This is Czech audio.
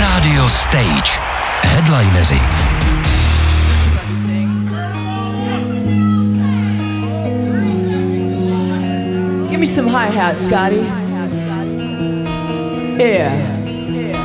Radio Stage. Headlineři. Give me some hi-hat, Scotty. Yeah.